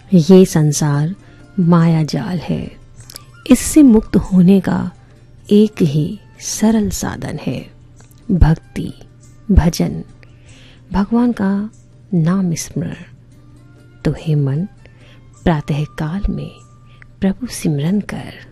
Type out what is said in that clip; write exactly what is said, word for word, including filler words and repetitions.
ये संसार माया जाल है, इससे मुक्त होने का एक ही सरल साधन है, भक्ति, भजन, भगवान का नाम स्मरण। तो हे मन, प्रातः काल में प्रभु सिमरन कर।